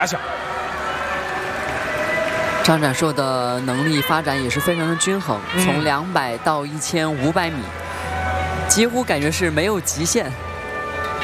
打响。 张展硕的能力发展也是非常的均衡，从200到1500米，几乎感觉是没有极限。